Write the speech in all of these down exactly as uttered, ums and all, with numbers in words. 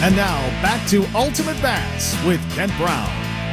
And now back to Ultimate Bass with Kent Brown.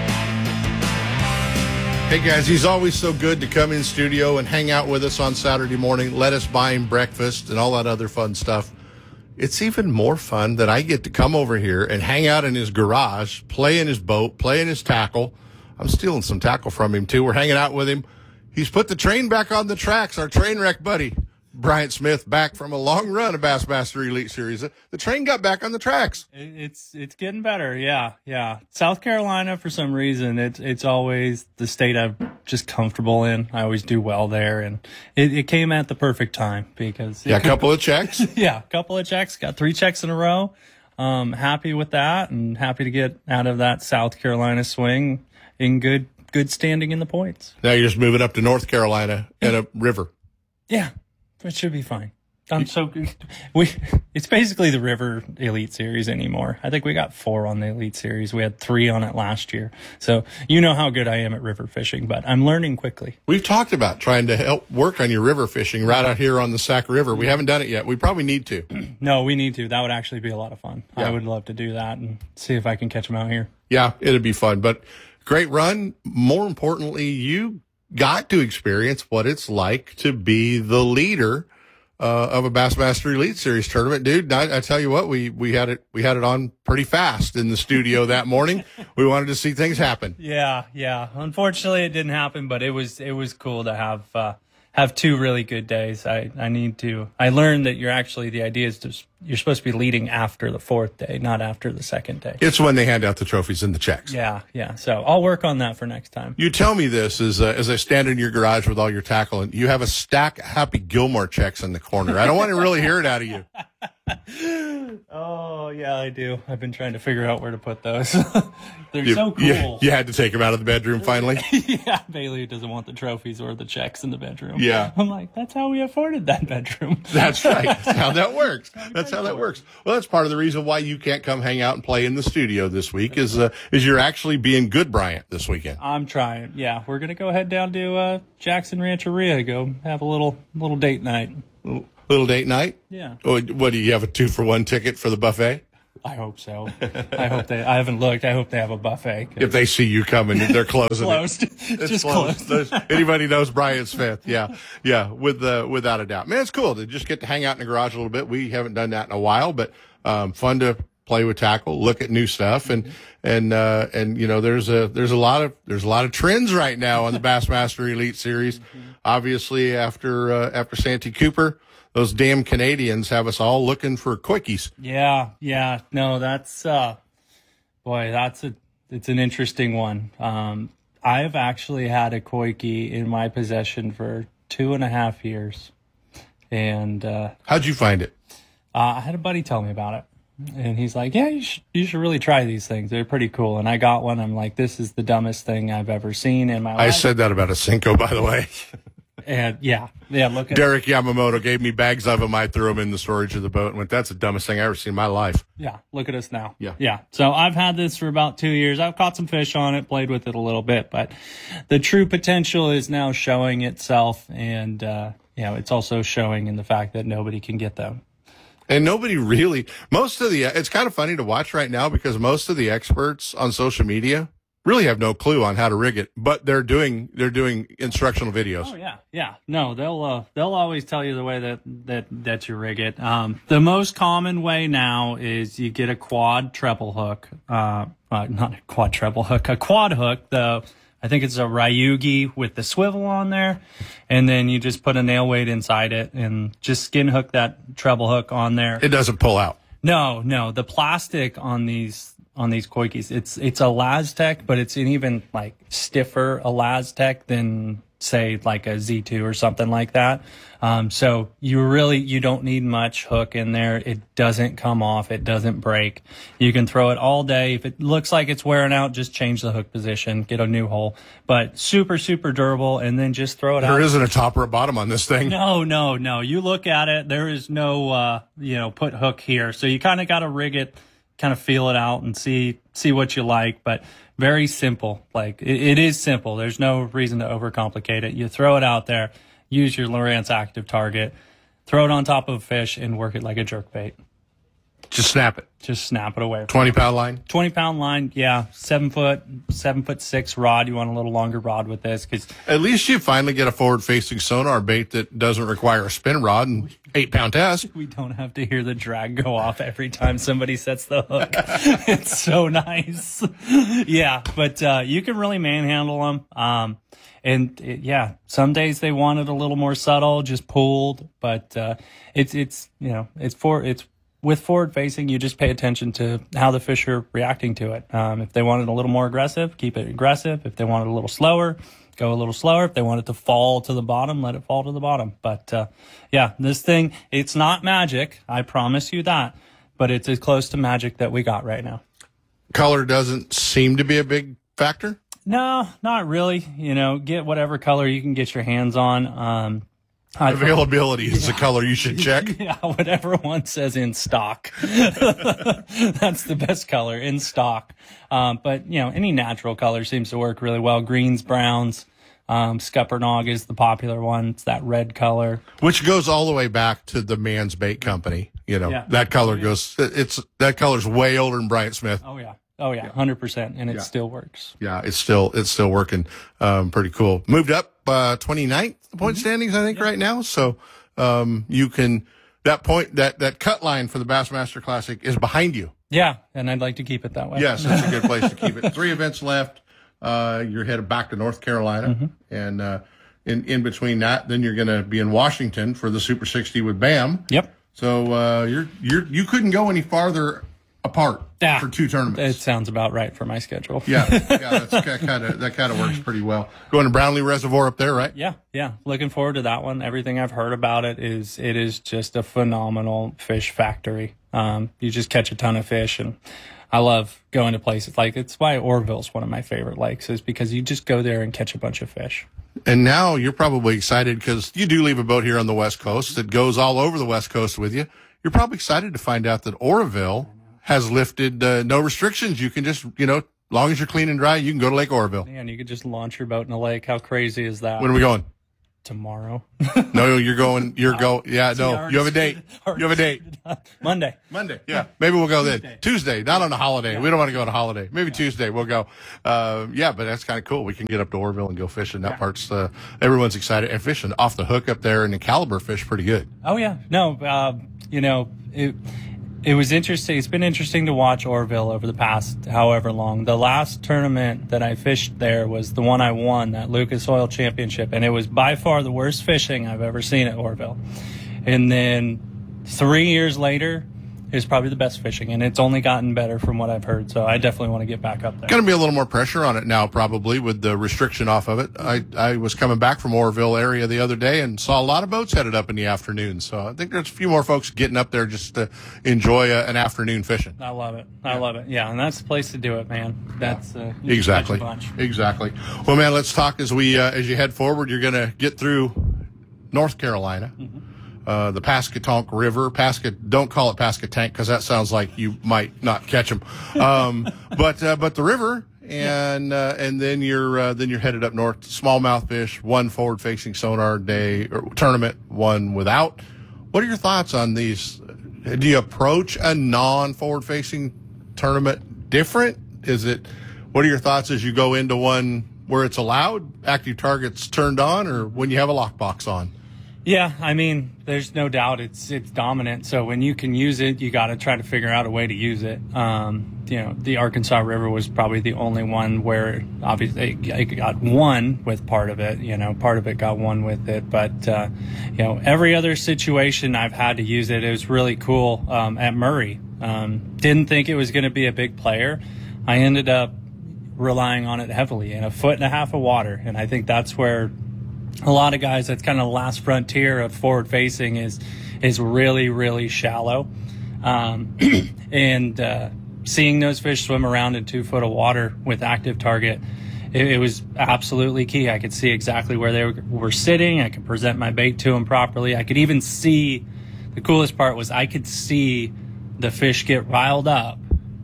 Hey guys, he's always so good to come in studio and hang out with us on Saturday morning, let us buy him breakfast and all that other fun stuff. It's even more fun that I get to come over here and hang out in his garage, play in his boat, play in his tackle. I'm stealing some tackle from him too. We're hanging out with him. He's put the train back on the tracks, our train wreck buddy. Bryant Smith back from a long run of Bassmaster Elite Series. The train got back on the tracks. It's it's getting better, yeah, yeah. South Carolina, for some reason, it's it's always the state I'm just comfortable in. I always do well there, and it, it came at the perfect time because yeah, a couple of checks. yeah, a couple of checks. Got three checks in a row. Um, happy with that, and happy to get out of that South Carolina swing in good good standing in the points. Now you're just moving up to North Carolina and a river. Yeah. It should be fine. I'm so we. It's basically the River Elite Series anymore. I think we got four on the Elite Series. We had three on it last year. So you know how good I am at river fishing, but I'm learning quickly. We've talked about trying to help work on your river fishing right out here on the Sac River. We haven't done it yet. We probably need to. No, we need to. That would actually be a lot of fun. Yeah. I would love to do that and see if I can catch them out here. Yeah, it'd be fun. But great run. More importantly, you got to experience what it's like to be the leader uh, of a Bassmaster Elite Series tournament, dude. I, I tell you what, we we had it we had it on pretty fast in the studio that morning. We wanted to see things happen. Yeah, yeah. Unfortunately, it didn't happen, but it was it was cool to have uh, have two really good days. I I need to. I learned that you're actually the idea is to you're supposed to be leading after the fourth day, not after the second day. It's when they hand out the trophies and the checks. Yeah, yeah. So I'll work on that for next time. You tell me this as uh, as I stand in your garage with all your tackle, and you have a stack of Happy Gilmore checks in the corner. I don't want to really hear it out of you. Oh, yeah, I do. I've been trying to figure out where to put those. They're you, so cool. You, you had to take them out of the bedroom finally? Yeah, Bailey doesn't want the trophies or the checks in the bedroom. Yeah. I'm like, that's how we afforded that bedroom. That's right. That's how that works. That's how that works. Well, that's part of the reason why you can't come hang out and play in the studio this week is uh, is you're actually being good, Bryant, this weekend. I'm trying. Yeah, we're going to go head down to uh, Jackson Rancheria, go have a little little date night. Little date night? Yeah. Oh, what, do you have a two for one ticket for the buffet? I hope so. I hope they, I haven't looked. I hope they have a buffet. If they see you coming, they're closing closed. it. It's just closed. closed. Anybody knows Bryant Smith. Yeah. Yeah. With, uh, without a doubt. Man, it's cool to just get to hang out in the garage a little bit. We haven't done that in a while, but, um, fun to play with tackle, look at new stuff. And, and, uh, and, you know, there's a, there's a lot of, there's a lot of trends right now on the Bassmaster Elite Series. Mm-hmm. Obviously after, uh, after Santee Cooper, those damn Canadians have us all looking for quickies. Yeah, yeah. No, that's, uh, boy, that's a, it's an interesting one. Um, I've actually had a Koike in my possession for two and a half years. And, uh, how'd you find it? Uh, I had a buddy tell me about it. And he's like, yeah, you should, you should really try these things. They're pretty cool. And I got one. I'm like, this is the dumbest thing I've ever seen in my life. I said that about a Cinco, by the way. And yeah, yeah, look at Derek Yamamoto gave me bags of them. I threw them in the storage of the boat and went, that's the dumbest thing I've ever seen in my life. Yeah, look at us now. Yeah. Yeah. So I've had this for about two years. I've caught some fish on it, played with it a little bit, but the true potential is now showing itself. And, uh, you know, it's also showing in the fact that nobody can get them. And nobody really, most of the, it's kind of funny to watch right now because most of the experts on social media really have no clue on how to rig it, but they're doing they're doing instructional videos. Oh yeah, yeah. No, they'll uh, they'll always tell you the way that that that you rig it. Um, the most common way now is you get a quad treble hook, uh, uh, not a quad treble hook, a quad hook. The I think it's a Ryugi with the swivel on there, and then you just put a nail weight inside it and just skin hook that treble hook on there. It doesn't pull out. No, no. The plastic on these. on these Koikes, it's it's a Lastec, but it's an even like stiffer a Lastec than say like a Z two or something like that. Um, so you really you don't need much hook in there. It doesn't come off. It doesn't break. You can throw it all day. If it looks like it's wearing out, just change the hook position, get a new hole. But super super durable, and then just throw it there out. There isn't a top or a bottom on this thing. No, no, no. You look at it. There is no uh, you know put hook here. So you kind of got to rig it. Kind of feel it out and see see what you like, but very simple. Like it, it is simple. There's no reason to overcomplicate it. You throw it out there, use your Lowrance active target, throw it on top of a fish, and work it like a jerkbait. Just snap it. Just snap it away. twenty pound line? twenty pound line, yeah. Seven foot, seven foot six rod. You want a little longer rod with this because at least you finally get a forward facing sonar bait that doesn't require a spin rod and eight pound test. We don't have to hear the drag go off every time somebody sets the hook. It's so nice. Yeah, but uh, you can really manhandle them. Um, and it, yeah, some days they want it a little more subtle, just pulled. But uh, it's it's you know it's for it's. With forward facing, you just pay attention to how the fish are reacting to it. Um, if they want it a little more aggressive, keep it aggressive. If they want it a little slower, go a little slower. If they want it to fall to the bottom, let it fall to the bottom. But uh, yeah, this thing, it's not magic. I promise you that. But it's as close to magic that we got right now. Color doesn't seem to be a big factor? No, not really. You know, get whatever color you can get your hands on. Um, Availability is the color you should check. Yeah, whatever one says in stock. That's the best color, in stock. Um, but, you know, any natural color seems to work really well. Greens, browns, um, Scuppernong is the popular one. It's that red color. Which goes all the way back to the Man's Bait Company. You know, Yeah. that color Oh, yeah. goes, it's, that color's way older than Bryant Smith. Oh, yeah. Oh, yeah, one hundred percent. And it Yeah. still works. Yeah, it's still, it's still working. Um, pretty cool. Moved up, uh, twenty-ninth point standings, I think, right now. So, um, you can, that point, that, that cut line for the Bassmaster Classic is behind you. Yeah, and I'd like to keep it that way. Yes, that's a good place to keep it. Three events left. Uh, you're headed back to North Carolina. Mm-hmm. And, uh, in, in between that, then you're going to be in Washington for the Super sixty with BAM. Yep. So, uh, you're, you're, you couldn't go any farther apart Yeah. for two tournaments. It sounds about right for my schedule. Yeah, yeah, that's kind of that kind of works pretty well. Going to Brownlee Reservoir up there, right? Yeah, yeah. Looking forward to that one. Everything I've heard about it is it is just a phenomenal fish factory. Um, you just catch a ton of fish, and I love going to places like it's why Oroville's one of my favorite lakes is because you just go there and catch a bunch of fish. And now you're probably excited because you do leave a boat here on the West Coast that goes all over the West Coast with you. You're probably excited to find out that Oroville has lifted uh, no restrictions. You can just, you know, as long as you're clean and dry, you can go to Lake Oroville. Man, you could just launch your boat in a lake. How crazy is that? When are we going? Tomorrow. No, you're going, you're going, yeah, See, no, already you have a date. started- You have a date. Monday. Monday. Yeah. Maybe we'll go then. Tuesday, not on a holiday. We don't want to go on a holiday. Maybe Tuesday we'll go. Uh, yeah, but that's kind of cool. We can get up to Oroville and go fishing. That part's, uh, everyone's excited. And fishing off the hook up there, and the caliber fish pretty good. Oh yeah, no, uh, you know, it it was interesting. It's been interesting to watch Oroville over the past however long. The last tournament that I fished there was the one I won, that Lucas Oil Championship, and it was by far the worst fishing I've ever seen at Oroville. And then three years later is probably the best fishing, and it's only gotten better from what I've heard. So I definitely want to get back up there. Going to be a little more pressure on it now, probably, with the restriction off of it. I, I was coming back from Oroville area the other day and saw a lot of boats headed up in the afternoon. So I think there's a few more folks getting up there just to enjoy a, an afternoon fishing. I love it. I love it. Yeah, and that's the place to do it, man. That's uh, you Exactly. catch a bunch. Exactly. Well, man, let's talk as we uh, as you head forward. You're going to get through North Carolina. Mm-hmm. Uh, the Pascatonk River, Pasca, don't call it Pascatank because that sounds like you might not catch them. Um, but, uh, but the river and, uh, and then you're, uh, then you're headed up north, smallmouth fish, one forward facing sonar day or tournament, one without. What are your thoughts on these? Do you approach a non forward facing tournament different? Is it, what are your thoughts as you go into one where it's allowed, active targets turned on, or when you have a lockbox on? Yeah, I mean, there's no doubt it's it's dominant. So when you can use it, you got to try to figure out a way to use it. Um, you know, the Arkansas River was probably the only one where obviously it got one with part of it. You know, part of it got one with it. But uh, you know, every other situation I've had to use it. It was really cool um, at Murray. Um, didn't think it was going to be a big player. I ended up relying on it heavily in a foot and a half of water, and I think that's where a lot of guys, that's kind of the last frontier of forward facing is is really, really shallow. Um, and uh, seeing those fish swim around in two foot of water with active target, it, it was absolutely key. I could see exactly where they were, were sitting. I could present my bait to them properly. I could even see, the coolest part was I could see the fish get riled up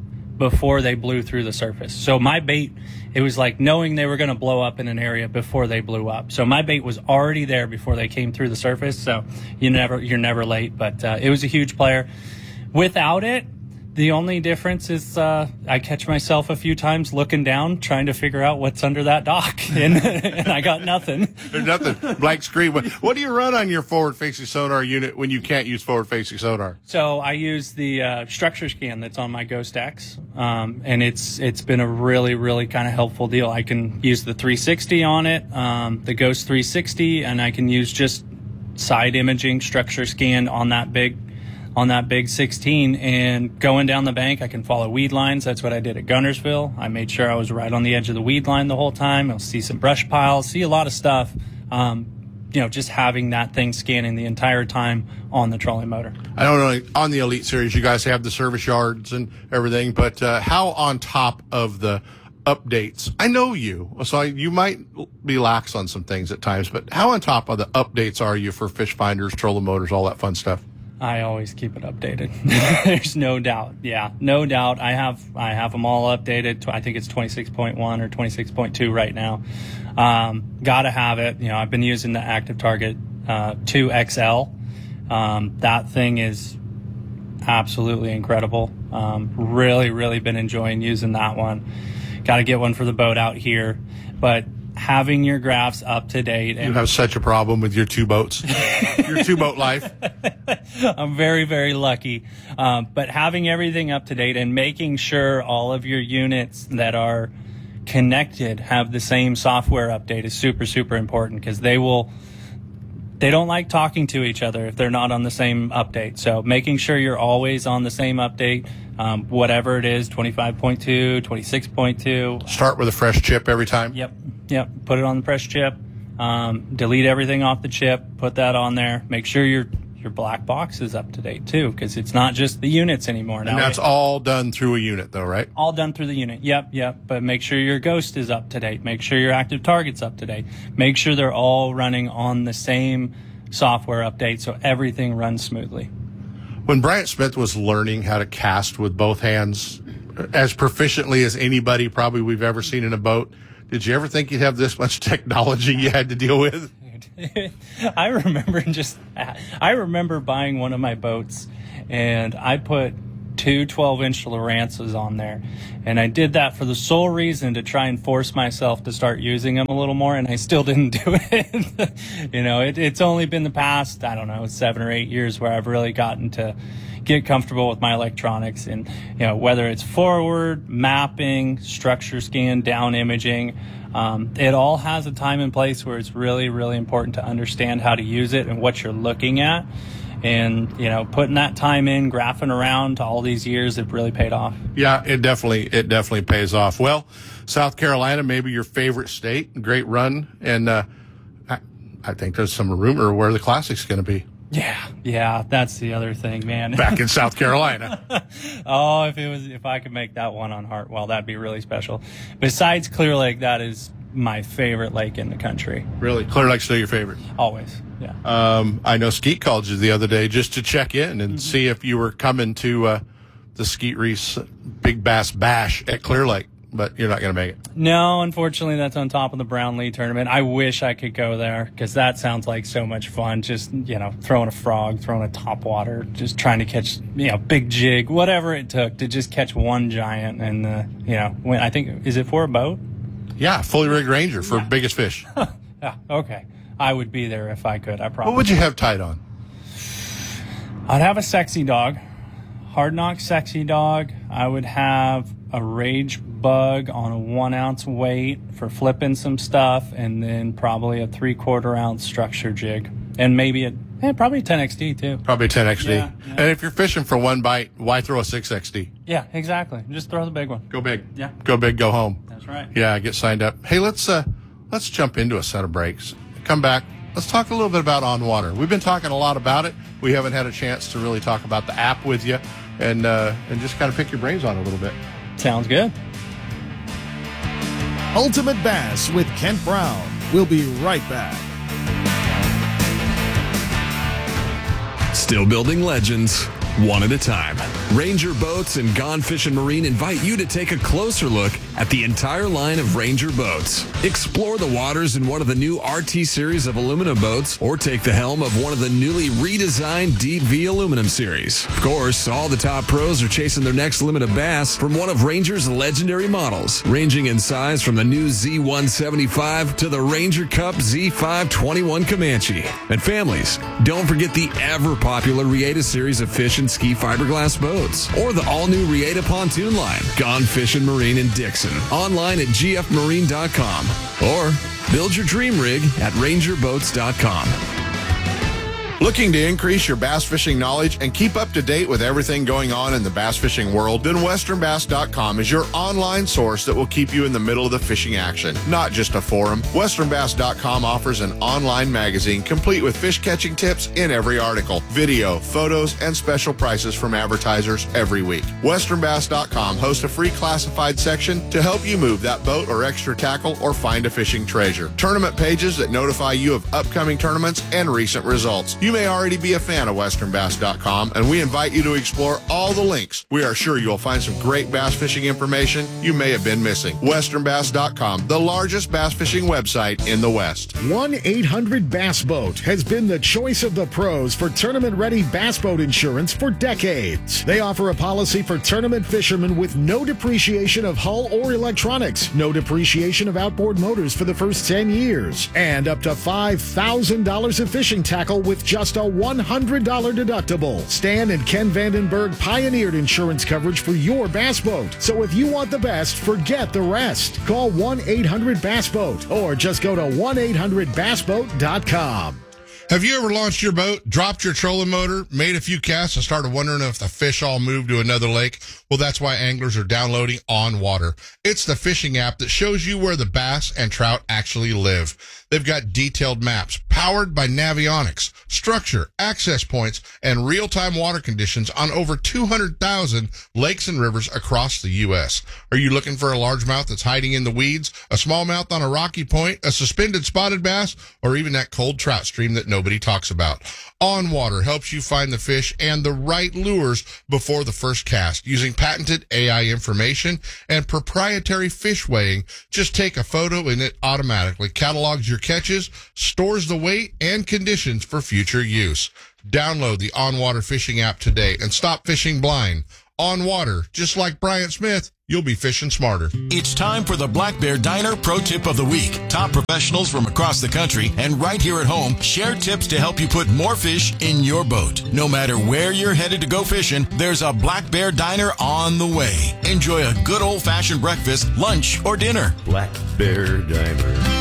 before they blew through the surface. So my bait, it was like knowing they were going to blow up in an area before they blew up. So my bait was already there before they came through the surface. So you never, you're never late, but uh, it was a huge player. Without it, The only difference is uh, I catch myself a few times looking down, trying to figure out what's under that dock, and, and I got nothing. There's nothing. Blank screen. What, what do you run on your forward-facing sonar unit when you can't use forward-facing sonar? So I use the uh, structure scan that's on my Ghost X, um, and it's it's been a really, really kind of helpful deal. I can use the three sixty on it, um, the Ghost three sixty, and I can use just side imaging structure scan on that big on that big sixteen, and going down the bank, I can follow weed lines. That's what I did at Gunnersville. I made sure I was right on the edge of the weed line the whole time. I'll see some brush piles, see a lot of stuff. Um, you know, just having that thing scanning the entire time on the trolling motor. I don't know, on the Elite Series, you guys have the service yards and everything, but uh, how on top of the updates? I know you, so I, you might be lax on some things at times, but how on top of the updates are you for fish finders, trolling motors, all that fun stuff? I always keep it updated. There's no doubt. Yeah, no doubt. I have I have them all updated. I think it's twenty-six point one or twenty-six point two right now. Um, gotta have it. You know, I've been using the Active Target uh, two X L. Um, that thing is absolutely incredible. Um, really, really been enjoying using that one. Got to get one for the boat out here, but having your graphs up to date. And you have such a problem with your two boats, your two boat life. I'm very, very lucky. Um, but having everything up to date and making sure all of your units that are connected have the same software update is super, super important, because they will, they don't like talking to each other if they're not on the same update. So making sure you're always on the same update, um, whatever it is, twenty-five point two, twenty-six point two. Start with a fresh chip every time. Yep. Yep. Put it on the press chip. Um, delete everything off the chip. Put that on there. Make sure your your black box is up to date too, because it's not just the units anymore. Now and that's it, all done through a unit, though, right? All done through the unit. Yep. Yep. But make sure your Ghost is up to date. Make sure your Active Target's up to date. Make sure they're all running on the same software update so everything runs smoothly. When Bryant Smith was learning how to cast with both hands as proficiently as anybody probably we've ever seen in a boat, did you ever think you'd have this much technology you had to deal with? I remember just, I remember buying one of my boats, and I put two twelve-inch Lowrances on there. And I did that for the sole reason to try and force myself to start using them a little more, and I still didn't do it. You know, it, it's only been the past, I don't know, seven or eight years where I've really gotten to get comfortable with my electronics, and, you know, whether it's forward, mapping, structure scan, down imaging, um, it all has a time and place where it's really, really important to understand how to use it and what you're looking at. And, you know, putting that time in, graphing around all these years, it really paid off. Yeah, it definitely, it definitely pays off. Well, South Carolina, maybe your favorite state, great run. And, uh, I, I think there's some rumor where the Classic's going to be. Yeah, yeah, that's the other thing, man. Back in South Carolina. Oh, if it was, if I could make that one on Hartwell, that'd be really special. Besides Clear Lake, that is my favorite lake in the country. Really? Clear Lake's still your favorite? Always, yeah. Um, I know Skeet called you the other day just to check in and mm-hmm. see if you were coming to uh, the Skeet Reese Big Bass Bash at Clear Lake, but you're not going to make it. No, unfortunately, that's on top of the Brownlee tournament. I wish I could go there, because that sounds like so much fun. Just, you know, throwing a frog, throwing a topwater, just trying to catch, you know, big jig, whatever it took to just catch one giant. And, uh, you know, when I think, is it for a boat? Yeah, fully rigged Ranger for yeah. biggest fish. Yeah, okay. I would be there if I could, I promise. What would you have tied on? I'd have a sexy dog. Hard Knock sexy dog. I would have a Rage Bug on a one ounce weight for flipping some stuff, and then probably a three quarter ounce structure jig, and maybe a eh, probably a ten X D too. Probably ten X D. Yeah, yeah. And if you're fishing for one bite, why throw a six X D? Yeah, exactly. Just throw the big one. Go big. Yeah. Go big. Go home. That's right. Yeah, get signed up. Hey, let's uh, let's jump into a set of breaks. Come back. Let's talk a little bit about On Water. We've been talking a lot about it. We haven't had a chance to really talk about the app with you, and uh, and just kind of pick your brains on it a little bit. Sounds good. Ultimate Bass with Kent Brown. We'll be right back. Still building legends, one at a time. Ranger Boats and Gone Fishing Marine invite you to take a closer look at the entire line of Ranger boats. Explore the waters in one of the new R T series of aluminum boats, or take the helm of one of the newly redesigned Deep V aluminum series. Of course, all the top pros are chasing their next limit of bass from one of Ranger's legendary models, ranging in size from the new Z one seventy-five to the Ranger Cup Z five twenty-one Comanche. And families, don't forget the ever-popular Reata series of fish and ski fiberglass boats, or the all-new Reata pontoon line, Gone Fishing Marine in Dixon. Online at g f marine dot com, or build your dream rig at ranger boats dot com. Looking to increase your bass fishing knowledge and keep up to date with everything going on in the bass fishing world? Then western bass dot com is your online source that will keep you in the middle of the fishing action, not just a forum. western bass dot com offers an online magazine complete with fish catching tips in every article, video, photos, and special prices from advertisers every week. western bass dot com hosts a free classified section to help you move that boat or extra tackle or find a fishing treasure. Tournament pages that notify you of upcoming tournaments and recent results. You may already be a fan of western bass dot com, and we invite you to explore all the links. We are sure you'll find some great bass fishing information you may have been missing. western bass dot com, the largest bass fishing website in the West. one eight hundred bass boat has been the choice of the pros for tournament-ready bass boat insurance for decades. They offer a policy for tournament fishermen with no depreciation of hull or electronics, no depreciation of outboard motors for the first ten years, and up to five thousand dollars of fishing tackle with just a one hundred dollars deductible. Stan and Ken Vandenberg pioneered insurance coverage for your bass boat. So if you want the best, forget the rest. Call one eight hundred bass boat or just go to one eight hundred bass boat dot com. Have you ever launched your boat, dropped your trolling motor, made a few casts, and started wondering if the fish all moved to another lake? Well, that's why anglers are downloading On Water. It's the fishing app that shows you where the bass and trout actually live. They've got detailed maps powered by Navionics, structure, access points, and real-time water conditions on over two hundred thousand lakes and rivers across the U S. Are you looking for a largemouth that's hiding in the weeds, a smallmouth on a rocky point, a suspended spotted bass, or even that cold trout stream that nobody talks about? On Water helps you find the fish and the right lures before the first cast using patented A I information and proprietary fish weighing. Just take a photo and it automatically catalogs your catches, stores the weight and conditions for future use. Download the On Water fishing app today and stop fishing blind. On Water, just like Bryant Smith, you'll be fishing smarter. It's time for the Black Bear Diner Pro Tip of the Week. Top professionals from across the country and right here at home share tips to help you put more fish in your boat. No matter where you're headed to go fishing, there's a Black Bear Diner on the way. Enjoy a good old-fashioned breakfast, lunch, or dinner. Black Bear Diner.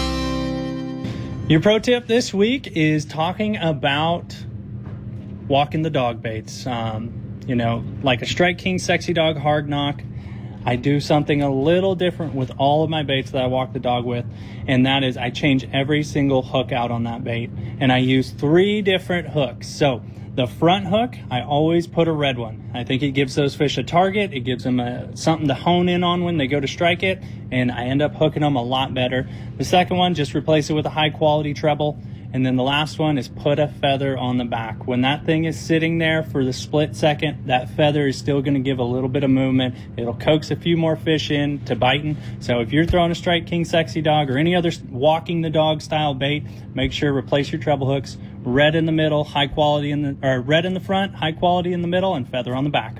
Your pro tip this week is talking about walking the dog baits. Um, you know, like a Strike King Sexy Dog Hard Knock, I do something a little different with all of my baits that I walk the dog with, and that is I change every single hook out on that bait, and I use three different hooks. So the front hook, I always put a red one. I think it gives those fish a target. It gives them a, something to hone in on when they go to strike it, and I end up hooking them a lot better. The second one, just replace it with a high-quality treble. And then the last one is put a feather on the back. When that thing is sitting there for the split second, that feather is still going to give a little bit of movement. It'll coax a few more fish in to biting. So if you're throwing a Strike King Sexy Dog or any other walking the dog style bait, make sure to replace your treble hooks. Red in the middle, high quality in the, or red in the front, high quality in the middle, and feather on the back.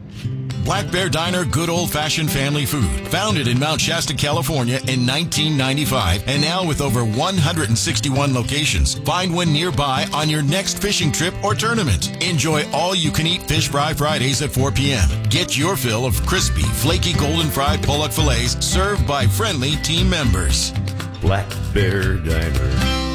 Black Bear Diner Good Old-Fashioned Family Food. Founded in Mount Shasta, California in nineteen ninety-five, and now with over one hundred sixty-one locations. Find one nearby on your next fishing trip or tournament. Enjoy all-you-can-eat Fish Fry Fridays at four p.m. Get your fill of crispy, flaky, golden fried pollock fillets served by friendly team members. Black Bear Diner.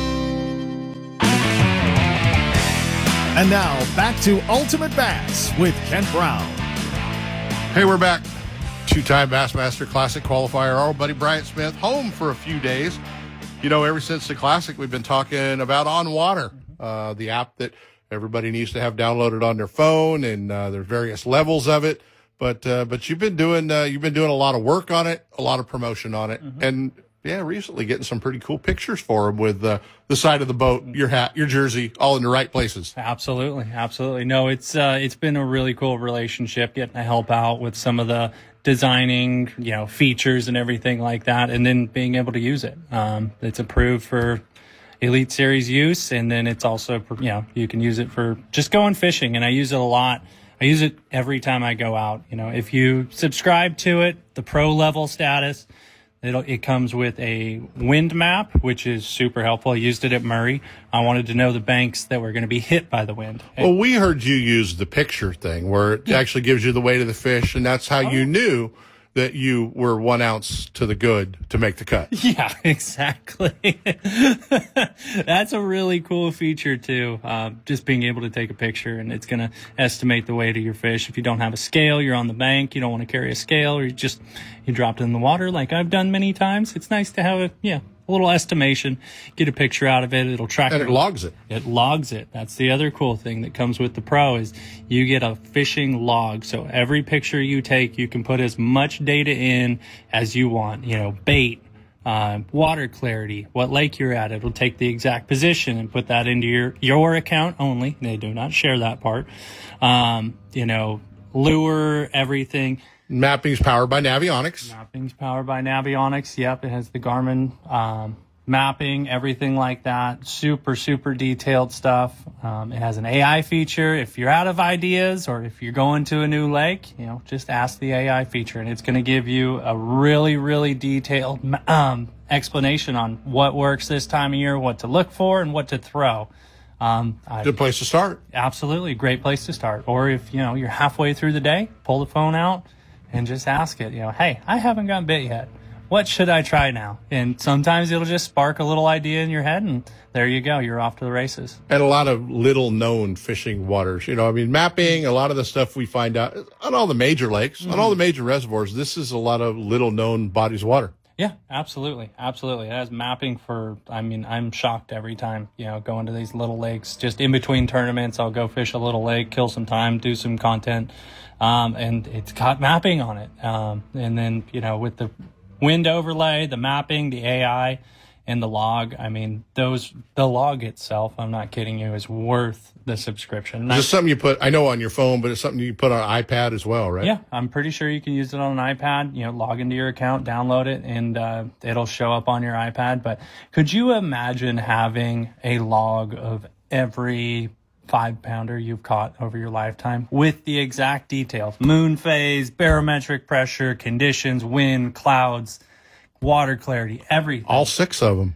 And now back to Ultimate Bass with Kent Brown. Hey, we're back. Two-time Bassmaster Classic qualifier, our buddy Bryant Smith, home for a few days. You know, ever since the Classic, we've been talking about On Water, uh, the app that everybody needs to have downloaded on their phone, and uh, there's various levels of it. But uh, but you've been doing uh, you've been doing a lot of work on it, a lot of promotion on it, mm-hmm. and yeah, recently getting some pretty cool pictures for them with uh, the side of the boat, your hat, your jersey, all in the right places. Absolutely, absolutely. No, it's uh, it's been a really cool relationship, getting to help out with some of the designing, you know, features and everything like that, and then being able to use it. Um, it's approved for Elite Series use, and then it's also, you know, you can use it for just going fishing, and I use it a lot. I use it every time I go out. You know, if you subscribe to it, the pro level status, It'll, it comes with a wind map, which is super helpful. I used it at Murray. I wanted to know the banks that were going to be hit by the wind. Well, we heard you use the picture thing where it actually gives you the weight of the fish, and that's how oh. you knew that you were one ounce to the good to make the cut. Yeah, exactly. That's a really cool feature, too. Uh, just being able to take a picture, and it's going to estimate the weight of your fish. If you don't have a scale, you're on the bank, you don't want to carry a scale, or you just you dropped it in the water like I've done many times. It's nice to have a, yeah, a little estimation, get a picture out of it. It'll track and it. it logs it. It logs it. That's the other cool thing that comes with the Pro is you get a fishing log. So every picture you take, you can put as much data in as you want. You know, bait, uh, water clarity, what lake you're at. It'll take the exact position and put that into your your account only. They do not share that part. Um, you know, lure, everything. Mapping's powered by Navionics. Mapping's powered by Navionics. Yep, it has the Garmin um, mapping, everything like that. Super, super detailed stuff. Um, it has an A I feature. If you're out of ideas or if you're going to a new lake, you know, just ask the A I feature, and it's going to give you a really, really detailed um, explanation on what works this time of year, what to look for, and what to throw. Um, Good place to start. Absolutely, great place to start. Or if you know you're halfway through the day, pull the phone out and just ask it, you know, hey, I haven't gotten bit yet. What should I try now? And sometimes it'll just spark a little idea in your head, and there you go. You're off to the races. And a lot of little-known fishing waters. You know, I mean, mapping, a lot of the stuff we find out on all the major lakes, mm-hmm. on all the major reservoirs, this is a lot of little-known bodies of water. Yeah, absolutely. Absolutely. It has mapping for, I mean, I'm shocked every time, you know, going to these little lakes. Just in between tournaments, I'll go fish a little lake, kill some time, do some content. Um, and it's got mapping on it. Um, and then, you know, with the wind overlay, the mapping, the A I, and the log, I mean, those, the log itself, I'm not kidding you, is worth the subscription. Is this something you put, I know on your phone, but it's something you put on an iPad as well, right? Yeah, I'm pretty sure you can use it on an iPad, you know, log into your account, download it, and uh, it'll show up on your iPad. But could you imagine having a log of every five pounder you've caught over your lifetime with the exact details? Moon phase, barometric pressure, conditions, wind, clouds, water clarity, everything. All six of them.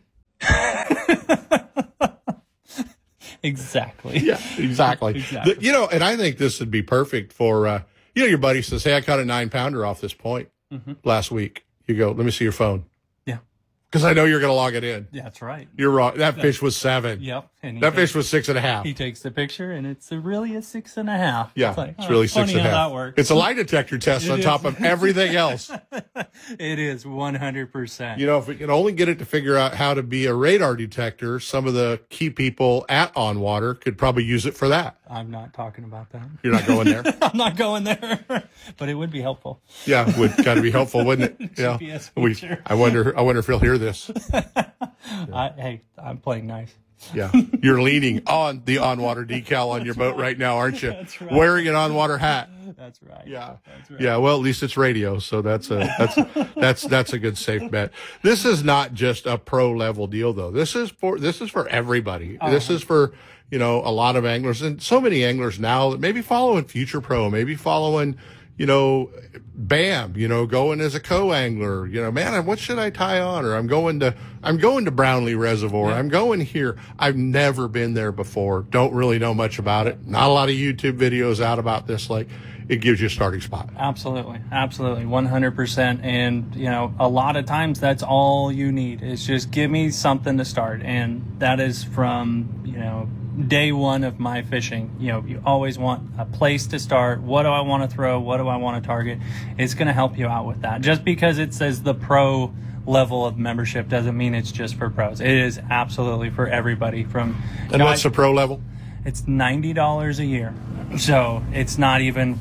Exactly. Yeah, exactly. exactly. The, you know, and I think this would be perfect for, uh, you know, your buddy says, hey, I caught a nine pounder off this point mm-hmm. last week. You go, let me see your phone. Yeah. Because I know you're going to log it in. Yeah, that's right. You're wrong. That fish was seven. Yep. And that takes, fish was six and a half. He takes the picture, and it's a really a six and a half. Yeah, it's, like, it's oh, really six and a half. How that works. It's a lie detector test it on is. top of everything else. It is one hundred percent. You know, if we can only get it to figure out how to be a radar detector, some of the key people at On Water could probably use it for that. I'm not talking about that. You're not going there? I'm not going there, but it would be helpful. Yeah, would kind of be helpful, wouldn't it? Yeah. G P S we, I wonder. I wonder if he'll hear this. Yeah. I, hey, I'm playing nice. Yeah, you're leaning on the On Water decal on your boat right. right now, aren't you? That's right. Wearing an On Water hat. That's right. Yeah, that's right. Yeah. Well, at least it's radio, so that's a that's that's that's a good safe bet. This is not just a pro level deal, though. This is for this is for everybody. Oh. This is for you know a lot of anglers, and so many anglers now that maybe following Future Pro, maybe following you know, BAM, you know, going as a co-angler, you know, man, what should I tie on? Or I'm going to, I'm going to Brownlee Reservoir. Yeah. I'm going here. I've never been there before. Don't really know much about it. Not a lot of YouTube videos out about this lake. It gives you a starting spot. Absolutely. Absolutely. one hundred percent. And, you know, a lot of times that's all you need is just give me something to start. And that is from, you know, day one of my fishing. You know, you always want a place to start. What do I want to throw? What do I want to target? It's going to help you out with that. Just because it says the pro level of membership doesn't mean it's just for pros. It is absolutely for everybody. From And what's the pro level? It's ninety dollars a year. So it's not even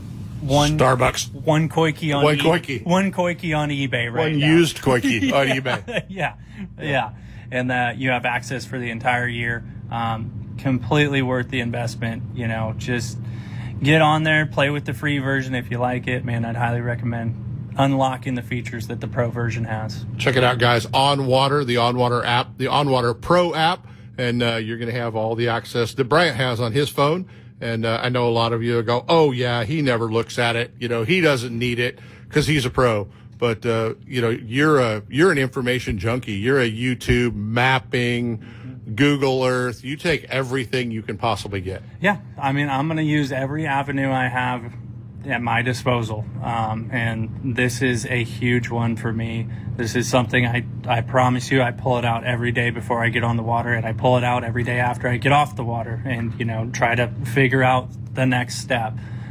one Starbucks. one koiki on One e- koiki. one koiki on eBay right One now. used koiki on eBay. yeah, yeah, and that you have access for the entire year. Um, completely worth the investment. You know, just get on there, play with the free version if you like it. Man, I'd highly recommend unlocking the features that the Pro version has. Check it out, guys. On Water, the On Water app, the On Water Pro app, and uh, you're going to have all the access that Bryant has on his phone. And uh, I know a lot of you go, oh, yeah, he never looks at it. You know, he doesn't need it because he's a pro. But, uh, you know, you're a you're an information junkie. You're a YouTube mapping, Google Earth. You take everything you can possibly get. Yeah, I mean, I'm going to use every avenue I have at my disposal. Um, and this is a huge one for me. This is something I, I promise you, I pull it out every day before I get on the water, and I pull it out every day after I get off the water and, you know, try to figure out the next step.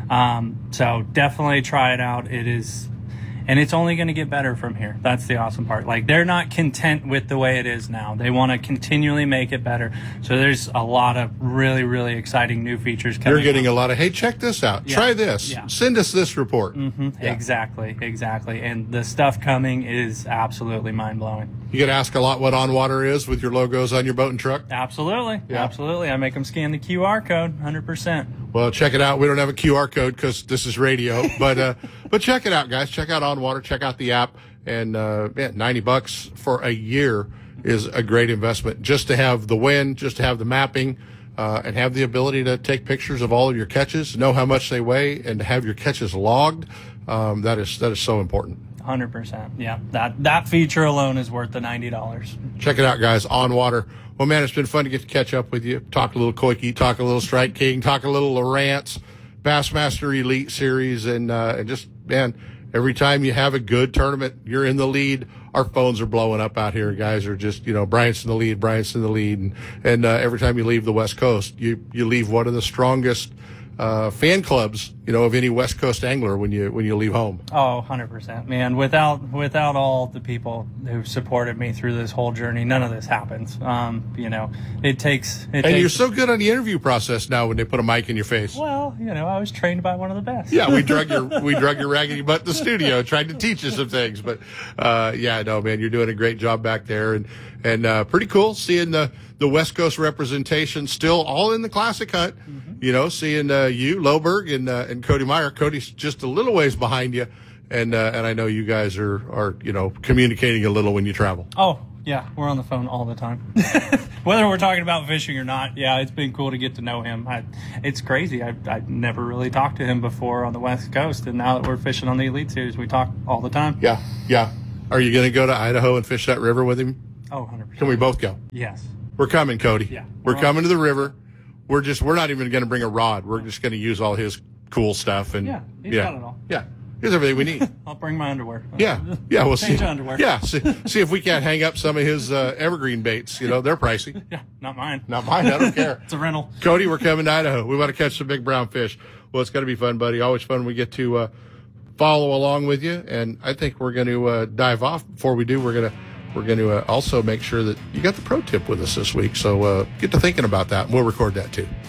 Um, so definitely try it out. It is, and it's only going to get better from here. That's the awesome part. Like, they're not content with the way it is now. They want to continually make it better. So there's a lot of really, really exciting new features coming. You're getting out. a lot of, hey, check this out. Yeah. Try this. Yeah. Send us this report. Mm-hmm. Yeah. Exactly, exactly. And the stuff coming is absolutely mind-blowing. You get asked a lot what On Water is with your logos on your boat and truck. Absolutely, Yeah. absolutely. I make them scan the Q R code, one hundred percent. Well, check it out. We don't have a Q R code because this is radio, but uh, but check it out, guys. Check out On Water. Check out the app, and uh, man, ninety bucks for a year is a great investment. Just to have the wind, just to have the mapping, uh, and have the ability to take pictures of all of your catches, know how much they weigh, and to have your catches logged. Um, that is that is so important. one hundred percent. Yeah, that that feature alone is worth the ninety dollars. Check it out, guys. On Water. Well, man, it's been fun to get to catch up with you. Talk a little Koiki, talk a little Strike King, talk a little Lowrance, Bassmaster Elite Series, and uh, and just, man, every time you have a good tournament, you're in the lead. Our phones are blowing up out here. Guys are just, you know, Bryant's in the lead, Bryant's in the lead. And, and uh, every time you leave the West Coast, you, you leave one of the strongest uh, fan clubs, you know, of any West Coast angler when you when you leave home. Oh, one hundred percent, man. Without without all the people who supported me through this whole journey, none of this happens. Um, you know, it takes. It And takes, you're so good on the interview process now when they put a mic in your face. well, you know, I was trained by one of the best. Yeah, we drug your we drug your raggedy butt in the studio, tried to teach you some things. But uh, yeah, no, man, you're doing a great job back there, and and uh, pretty cool seeing the the West Coast representation still all in the Classic Hunt. Mm-hmm. You know, seeing uh, you, Loberg, and uh, and Cody Meyer. Cody's just a little ways behind you, and uh, and I know you guys are are you know communicating a little when you travel. Oh, yeah, we're on the phone all the time. Whether we're talking about fishing or not, yeah, it's been cool to get to know him. I, it's crazy. I I never really talked to him before on the West Coast, and now that we're fishing on the Elite Series, we talk all the time. Yeah, yeah. Are you going to go to Idaho and fish that river with him? Oh, one hundred percent. Can we both go? Yes. We're coming, Cody. Yeah. We're We're coming to the river. We're just we're not even going to bring a rod. We're just going to use all his cool stuff and Yeah, he's yeah, got it all. yeah. Here's everything we need. I'll bring my underwear. Yeah, yeah. We'll see. Change underwear. Yeah, see, see if we can't hang up some of his uh, evergreen baits. You know, they're pricey. Yeah, not mine. Not mine. I don't care. It's a rental. Cody, we're coming to Idaho. We want to catch some big brown fish. Well, it's going to be fun, buddy. Always fun when we get to uh, follow along with you. And I think we're going to uh, dive off. Before we do, we're going to we're going to uh, also make sure that you got the pro tip with us this week. So uh, get to thinking about that. We'll record that too.